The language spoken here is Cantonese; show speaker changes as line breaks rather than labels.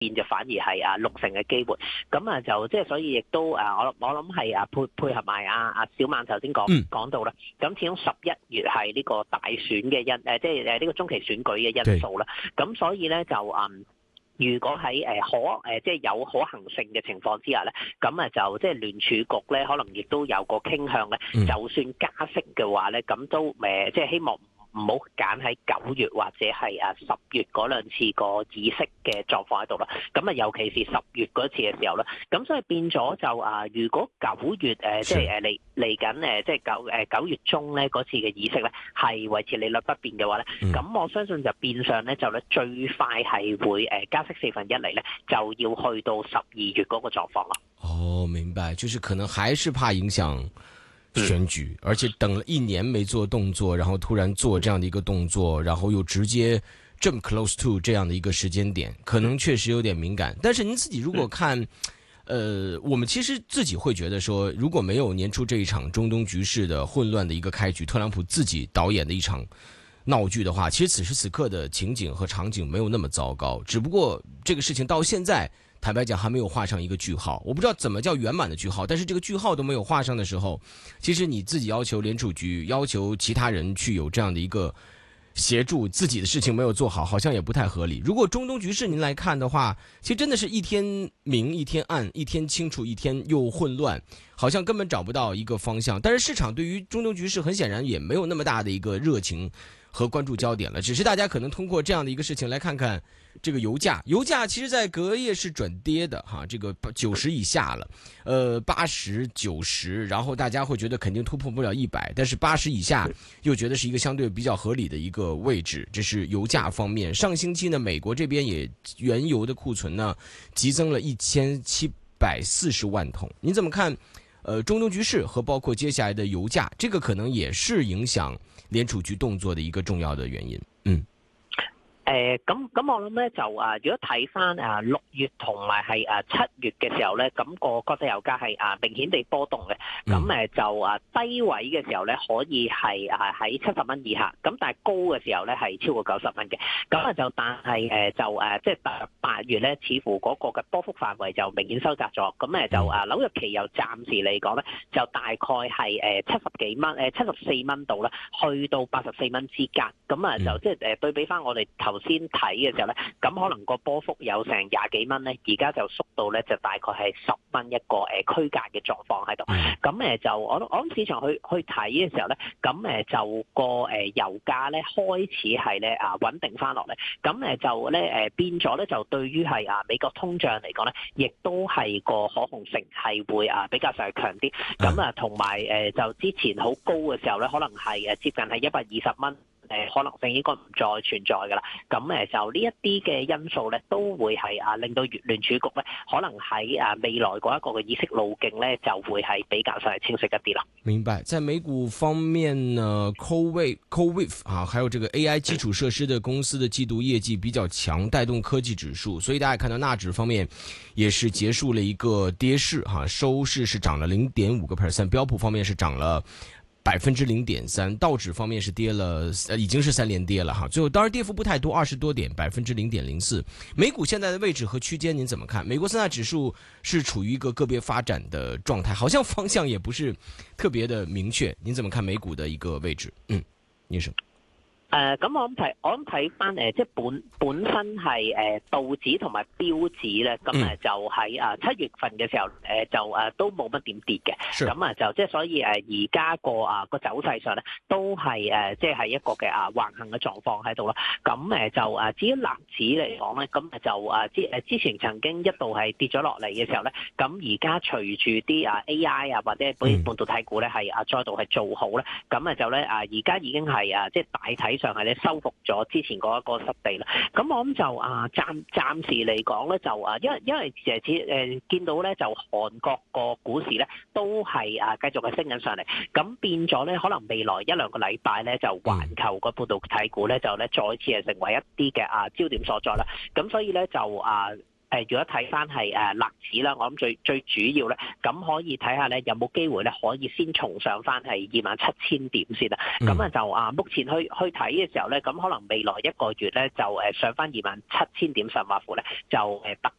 變就反而係60%嘅機會。咁就即係所以亦都我諗係配合埋小曼頭先講到啦。咁始終11月係呢個大選嘅即係呢個中期選舉嘅因素啦。咁所以咧就如果喺即係有可行性嘅情況之下咧，咁就即係聯儲局咧，可能亦都有個傾向咧，就算加息嘅話咧，咁都即係希望唔好揀喺9月或者係10月嗰兩次個議息嘅狀況喺度啦。咁尤其是10月嗰次嘅時候啦，咁所以變咗就如果9月即係嚟緊即係9月中咧嗰次嘅議息咧係維持利率不變嘅話咧，咁我相信就變相咧就咧最快係會加息1/4嚟咧，就要去到12月嗰個狀況啦。
哦，明白，就是可能還是怕影響選舉，而且等了1年沒做動作，然後突然做這樣的一個動作，然後又直接這麼 close to 這樣的一個時間點，可能確實有點敏感。但是您自己如果看我們其實自己會覺得說，如果沒有年初這一場中東局勢的混亂的一個開局，特朗普自己導演的一場鬧劇的話，其實此時此刻的情景和場景沒有那麼糟糕，只不過這個事情到現在坦白講還沒有畫上一個句號。我不知道怎麼叫圓滿的句號，但是這個句號都沒有畫上的時候，其實你自己要求聯儲局，要求其他人去有這樣的一個協助，自己的事情沒有做好，好像也不太合理。如果中東局勢您來看的話，其實真的是一天明一天暗，一天清楚一天又混亂，好像根本找不到一個方向。但是市場對於中東局勢很顯然也沒有那麼大的一個熱情和關注焦點了，只是大家可能通過這樣的一個事情來看看這個油價其實在隔夜是轉跌的哈，這個90以下了，80、90，然後大家會覺得肯定突破不了100，但是80以下又覺得是一個相對比較合理的一個位置，這是油價方面。上星期呢，美國這邊也原油的庫存呢急增了1740萬桶，您怎麼看中東局勢和包括接下來的油價，這個可能也是影響聯儲局動作的一個重要的原因。
咁我諗咧就如果睇翻6月同埋係7月嘅時候咧，咁個國際油價係明顯地波動嘅。咁就低位嘅時候咧可以係喺70蚊以下，咁但係高嘅時候咧係超過90蚊嘅。咁就但係即係8月咧，似乎嗰個嘅波幅範圍就明顯收窄咗。咁就紐約期油暫時嚟講咧，就大概係70幾蚊74蚊度啦，去到84蚊之間。咁就即係對比翻我哋頭先睇嘅時候咧，咁可能個波幅有成20幾蚊咧，而家就縮到咧就大概係10蚊一個區間嘅狀況喺度。咁就我諗市場去睇嘅時候咧，咁就個油價咧開始係咧穩定翻落嚟。咁就咧變咗咧就對於係美國通脹嚟講咧，亦都係個可控性係會比較上強啲。咁同埋就之前好高嘅時候咧，可能係接近係120蚊。可能性應該唔再存在㗎啦，咁就呢一啲嘅因素咧，都會係令到聯儲局咧，可能喺未來嗰一個嘅議息路徑咧，就會係比較上係清晰一啲啦。
明白，在美股方面呢，CoreWeave 還有這個 AI 基礎設施的公司的季度業績比較強，帶動科技指數，所以大家看到納指方面也是結束了一個跌勢收市是漲了0.5%，標普方面是漲了0.3%，道指方面是跌了，已經是3連跌了哈。最後當然跌幅不太多，20多點，0.04%。美股現在的位置和區間您怎麼看？美國三大指數是處於一個個別發展的狀態，好像方向也不是特別的明確。您怎麼看美股的一個位置？醫生。
咁我諗睇翻即係本身係道指同埋標指咧，咁就喺7月份嘅時候就都冇乜點跌嘅，咁就即係所以而家個走勢上咧都係即係一個嘅橫行嘅狀況喺度啦。咁就至於納指嚟講咧，咁就之前曾經一度係跌咗落嚟嘅時候咧，咁而家隨住啲AI 或者半導體股咧係再度係做好咧，咁就咧而家已經係即係大體上係咧收復咗之前嗰一個失地啦。咁我諗就暫時嚟講咧，就因為見到咧就韓國個股市咧都係繼續係升緊上嚟，咁變咗咧可能未來1-2個禮拜咧就環球個半導體股咧就咧再次係成為一啲嘅焦點所在啦。咁所以咧就如果睇翻係納指啦，我諗最主要咧，咁可以睇下咧有冇機會咧可以先重上翻係27,000點先啦。咁就目前去睇嘅時候咧，咁可能未來一個月咧就上翻27,000點上劃乎咧就突